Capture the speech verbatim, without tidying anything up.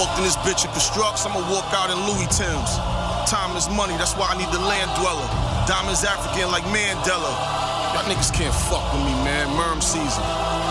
walked in this bitch in constructs, I'ma walk out in Louis Timbs. Time is money, that's why I need the land dweller. Diamonds African like Mandela. Y'all niggas can't fuck with me, man. Merm season.